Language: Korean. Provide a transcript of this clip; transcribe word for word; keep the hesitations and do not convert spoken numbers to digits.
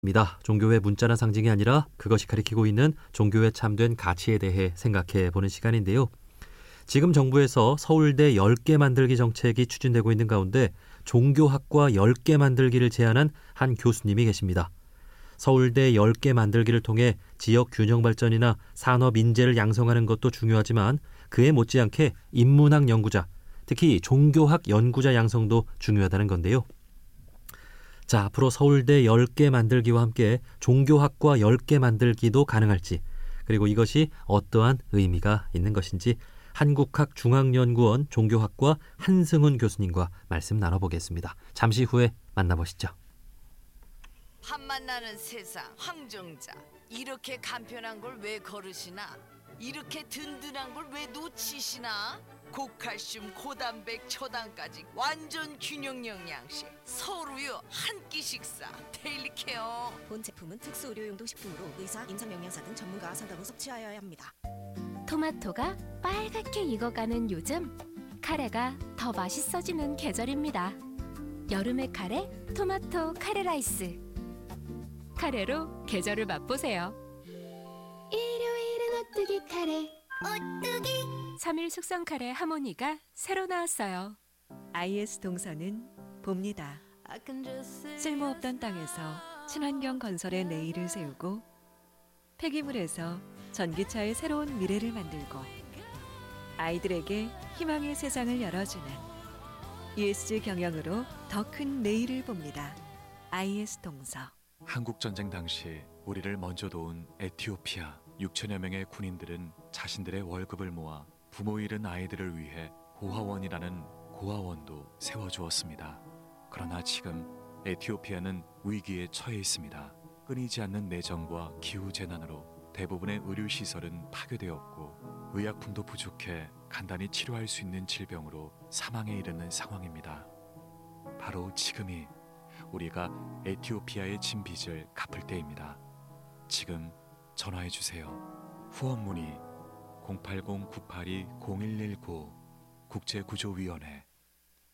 입니다. 종교의 문자나 상징이 아니라 그것이 가리키고 있는 종교의 참된 가치에 대해 생각해 보는 시간인데요. 지금 정부에서 서울대 열 개 만들기 정책이 추진되고 있는 가운데 종교학과 열 개 만들기를 제안한 한 교수님이 계십니다. 서울대 열 개 만들기를 통해 지역 균형 발전이나 산업 인재를 양성하는 것도 중요하지만 그에 못지않게 인문학 연구자, 특히 종교학 연구자 양성도 중요하다는 건데요. 자, 앞으로 서울대 열 개 만들기와 함께 종교학과 열 개 만들기도 가능할지, 그리고 이것이 어떠한 의미가 있는 것인지 한국학중앙연구원 종교학과 한승훈 교수님과 말씀 나눠보겠습니다. 잠시 후에 만나보시죠. 한만 나는 세상 황정자, 이렇게 간편한 걸 왜 걸으시나? 이렇게 든든한 걸 왜 놓치시나? 고칼슘, 고단백, 초당까지 완전 균형 영양식 서울우유 한 끼 식사 데일리 케어. 본 제품은 특수 의료용도 식품으로 의사, 임상영양사 등 전문가와 상담 후 섭취하여야 합니다. 토마토가 빨갛게 익어가는 요즘, 카레가 더 맛있어지는 계절입니다. 여름의 카레, 토마토 카레 라이스. 카레로 계절을 맛보세요. 일요일은 오뚜기 카레. 오뚜기. 삼 일 숙성 카레 하모니가 새로 나왔어요. 아이에스 동서는 봅니다. 쓸모없던 땅에서 친환경 건설의 내일을 세우고 폐기물에서 전기차의 새로운 미래를 만들고 아이들에게 희망의 세상을 열어주는 이에스지 경영으로 더 큰 내일을 봅니다. 아이에스 동서. 한국전쟁 당시 우리를 먼저 도운 에티오피아 육천여 명의 군인들은 자신들의 월급을 모아 부모 잃은 아이들을 위해 고아원이라는 고아원도 세워주었습니다. 그러나 지금 에티오피아는 위기에 처해 있습니다. 끊이지 않는 내전과 기후재난으로 대부분의 의료시설은 파괴되었고 의약품도 부족해 간단히 치료할 수 있는 질병으로 사망에 이르는 상황입니다. 바로 지금이 우리가 에티오피아의 진 빚을 갚을 때입니다. 지금 전화해주세요. 후원 문의 공팔공 구팔이 공일일구 국제구조위원회.